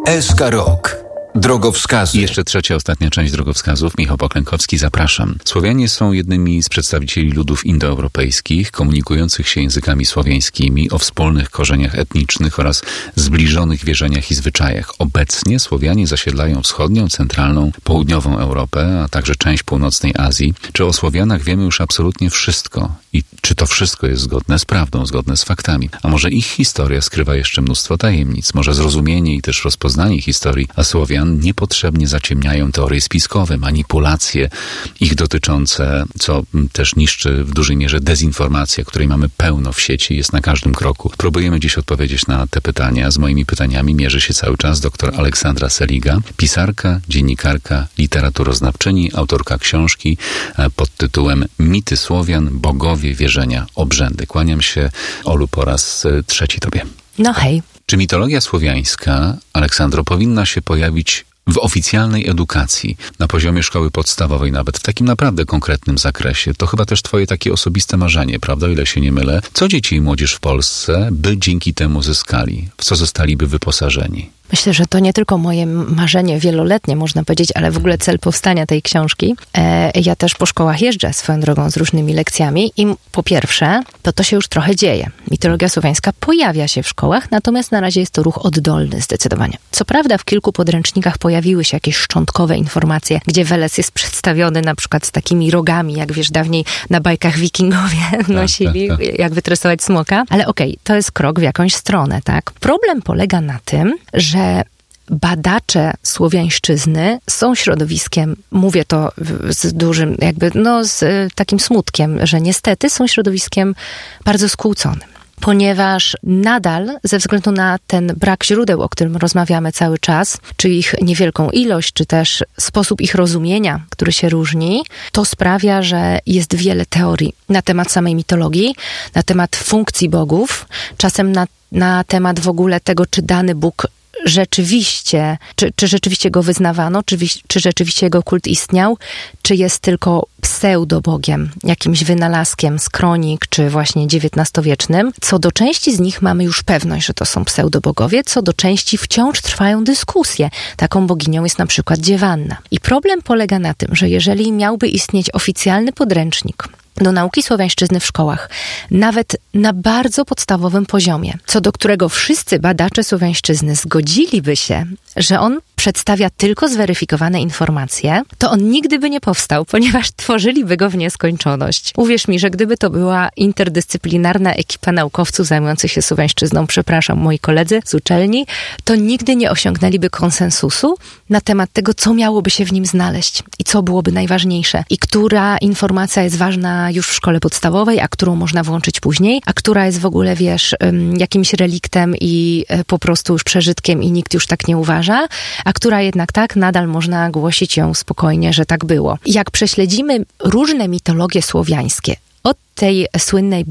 SK Rok. Drogowskazy. I jeszcze trzecia, ostatnia część drogowskazów. Michał Poklękowski, zapraszam. Słowianie są jednymi z przedstawicieli ludów indoeuropejskich, komunikujących się językami słowiańskimi, o wspólnych korzeniach etnicznych oraz zbliżonych wierzeniach i zwyczajach. Obecnie Słowianie zasiedlają wschodnią, centralną, południową Europę, a także część północnej Azji. Czy o Słowianach wiemy już absolutnie wszystko? I czy to wszystko jest zgodne z prawdą, zgodne z faktami? A może ich historia skrywa jeszcze mnóstwo tajemnic? Może zrozumienie i też rozpoznanie historii Słowian niepotrzebnie zaciemniają teorie spiskowe, manipulacje ich dotyczące, co też niszczy w dużej mierze dezinformacja, której mamy pełno w sieci, jest na każdym kroku. Próbujemy dziś odpowiedzieć na te pytania. Z moimi pytaniami mierzy się cały czas dr Aleksandra Seliga, pisarka, dziennikarka, literaturoznawczyni, autorka książki pod tytułem Mity Słowian, bogowie, wierzenia, obrzędy. Kłaniam się, Olu, po raz trzeci tobie. No hej. Czy mitologia słowiańska, Aleksandro, powinna się pojawić w oficjalnej edukacji, na poziomie szkoły podstawowej nawet, w takim naprawdę konkretnym zakresie? To chyba też twoje takie osobiste marzenie, prawda, o ile się nie mylę? Co dzieci i młodzież w Polsce by dzięki temu zyskali? W co zostaliby wyposażeni? Myślę, że to nie tylko moje marzenie wieloletnie, można powiedzieć, ale w ogóle cel powstania tej książki. Ja też po szkołach jeżdżę swoją drogą z różnymi lekcjami i po pierwsze, to się już trochę dzieje. Mitologia słowiańska pojawia się w szkołach, natomiast na razie jest to ruch oddolny zdecydowanie. Co prawda w kilku podręcznikach pojawiły się jakieś szczątkowe informacje, gdzie Welec jest przedstawiony na przykład z takimi rogami, jak wiesz, dawniej na bajkach wikingowie nosili, jak wytresować smoka. Ale okej, to jest krok w jakąś stronę, tak? Problem polega na tym, że badacze słowiańszczyzny są środowiskiem, mówię to z dużym z takim smutkiem, że niestety są środowiskiem bardzo skłóconym. Ponieważ nadal, ze względu na ten brak źródeł, o którym rozmawiamy cały czas, czy ich niewielką ilość, czy też sposób ich rozumienia, który się różni, to sprawia, że jest wiele teorii na temat samej mitologii, na temat funkcji bogów, czasem na temat w ogóle tego, czy dany Bóg rzeczywiście, czy rzeczywiście go wyznawano, czy rzeczywiście jego kult istniał, czy jest tylko pseudobogiem, jakimś wynalazkiem z kronik, czy właśnie XIX-wiecznym. Co do części z nich mamy już pewność, że to są pseudobogowie, co do części wciąż trwają dyskusje. Taką boginią jest na przykład Dziewanna. I problem polega na tym, że jeżeli miałby istnieć oficjalny podręcznik do nauki słowiańszczyzny w szkołach, nawet na bardzo podstawowym poziomie, co do którego wszyscy badacze słowiańszczyzny zgodziliby się, że on przedstawia tylko zweryfikowane informacje, to on nigdy by nie powstał, ponieważ tworzyliby go w nieskończoność. Uwierz mi, że gdyby to była interdyscyplinarna ekipa naukowców zajmujących się słowiańszczyzną, przepraszam, moi koledzy z uczelni, to nigdy nie osiągnęliby konsensusu na temat tego, co miałoby się w nim znaleźć i co byłoby najważniejsze i która informacja jest ważna już w szkole podstawowej, a którą można włączyć później, a która jest w ogóle, wiesz, jakimś reliktem i po prostu już przeżytkiem i nikt już tak nie uważa, a która jednak tak, nadal można głosić ją spokojnie, że tak było. Jak prześledzimy różne mitologie słowiańskie, od tej słynnej